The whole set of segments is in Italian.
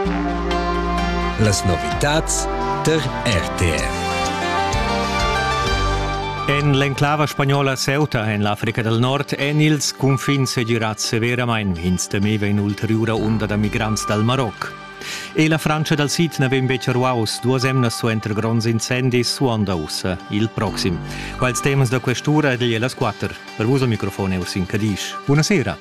Las novitats der RTR. En l'enclava spagnola Ceuta, en l'Africa del Nord, en ils confins segirats severamain, ins temeva in ulteriura onda da migrants dal Maroc. E la Francia dal Sid nave invece ruaus, duas emnas su entre grons incendis su onda ussa, il proxim. Quals temas da questura ed las 4. Per vos al microfono Ursin Cadish. Buonasera.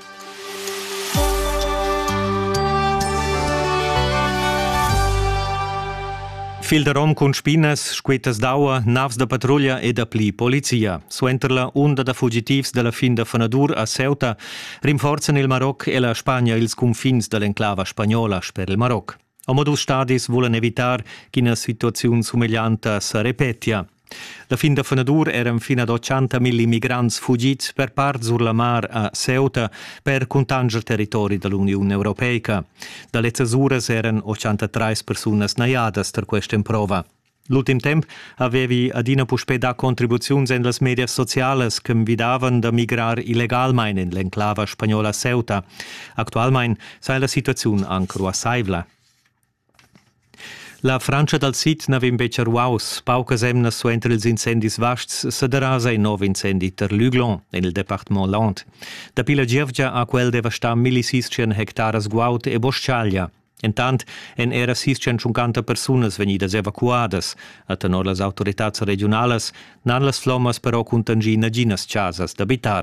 Fil de rom con spinas, squetas d'aua, navs de patruglia e da pli polizia. Suenter la onda da fugitivs de la fin de Fenadur a Ceuta, rinforzan il Maroc e la Spagna ils confins de l'enclava spagnola per il Maroc. A modus stadis volen evitar che una situazione somigliante si repetia. La fin de Fenadur eran fino ad 80.000 immigrants fugits per part sur la mar a Ceuta per contanger territori dell'Unione Europea. Dalle ures eran 83 personas naiadas per questa improva. L'ultim temp avevi adina puspeda contribuzioni en las medias sociales che invidavan da migrar illegalmein in l'enclava spagnola Ceuta. Actualmein sai la situazione ancora saivla. La Francia dal Sid nave invece ruaus, paucas emnas su entre ils incendis vasts, sederasa in nov incendi ter Luglon, en il departement Land. Da pila gievgia a quel devastar 1.600 hectares guaut e bosciaglia. Intant, en era 650 personas venidas evacuadas. A tenor las autoritats regionales, nan las flommas però contangina ginas casas d'habitar.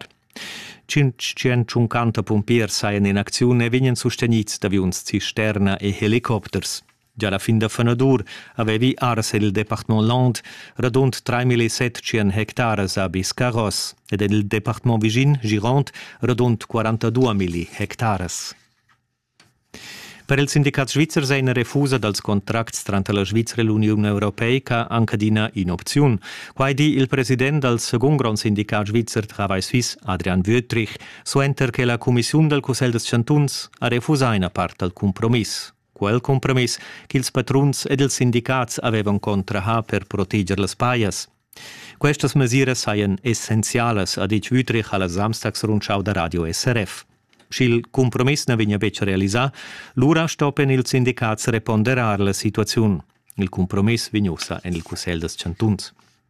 550 pompiers saien in aczione e venien sostenits d'avions cisterna e helicopters. Già la fin de Fenadur avevi ars il departement Land radont 3.700 hectares a Biscarros ed il departement vicin Gironde radont 42.000 hectares. Per il sindicat svizzer seina refusa dels contracts tra la Svizzera e l'Unione Europea anche dina in opzione. Quaidi il president del second grand sindicat svizzer Travail Suisse, Adrian Wüttrich, suenter che la commissione del Consell des Cantons ha refusato una parte del compromesso. Quel compromiss che ils patruns ed ils sindicats avevan contra per proteger las paias. Questas mesures saien essenziales, ha dit Wüttrich alla samstagsrundschau da Radio SRF. S'il compromiss ne vegna bec realisà, l'ura stoppen ils sindicats reponderar la situazione. Il compromiss vignosa en il Consell des Cantons.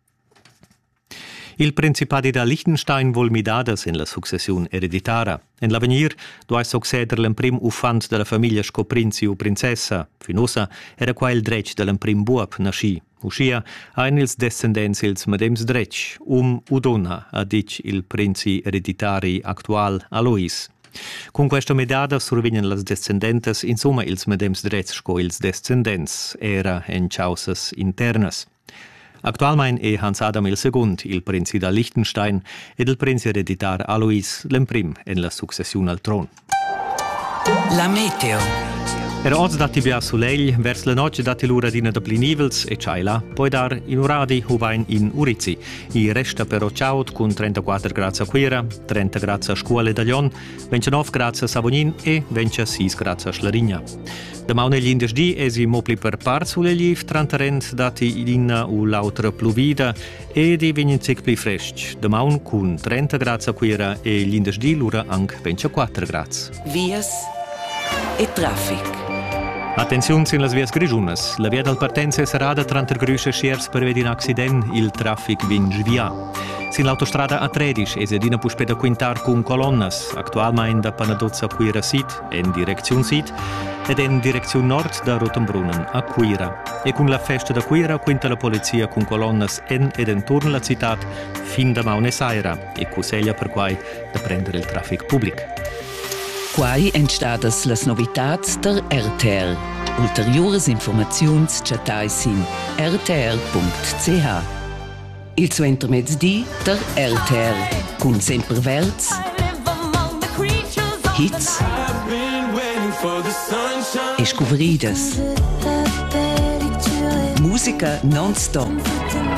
Il Principadi da Liechtenstein vol midadas in la succession ereditara. En l'avenir dois succeder l'emprim ufant de la famiglia scoprinzi o princessa. Finosa era qua il drech de l'emprim buop nasci. Uscia ein ils descendents ils medems drech, u donna, ha dit il princi ereditari actual Alois. Con questa medada survegnan las descendentes insomma ils medems drech sco ils descendents, era en causas internas. Actualmein è Hans Adam II, il princi da Liechtenstein, ed il princi ereditar Alois l'emprim en la successione al tron. La meteo. Era oggi dati via soleil, vers la noce dati l'ura dina da plinivels e ciaila, poi dar in uradi huvain in Urizi. I resta però ciaut con 34 gradi a Quira, 30 gradi a Scuole da Lion, 29 gradi a Savognin e 26 gradi a Schlarigna. Demau negli indesdi esi mopli per par sulle liv, trantarent dati inna u lautra pluvida e di vignizic pli fresc. Demau con 30 gradi a Quira e gli indesdi l'ura anche 24 gradi. Vias e traffic. Attenzione in las vias grigiunas. La via del partenza sarà da 30 grüsche schiers per vedere un accident, il traffic vinge via. Sin l'autostrada A13 es edina puspeda quintar con colonnas, actualmein da Panadozza a Quira Sid, en direzione Sid, ed en direzione nord da Rotenbrunnen a Quira. E con la festa da Quira quinta la polizia con colonnas en ed entorno la città fin da Maune Saira e cuseglia per quai da prendere il traffic pubblic. Quai entstadas las novitats der RTR. Ulteriores informaziuns chatais in rtr.ch. Il suo intermezdi der RTR. Con sempre verts, hits e scuveridas. Musica non-stop.